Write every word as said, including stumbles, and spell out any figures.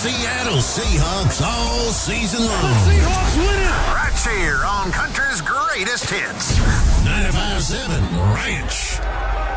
Seattle Seahawks all season long. The Seahawks win it! Right here on Country's Greatest Hits. ninety-five seven Ranch.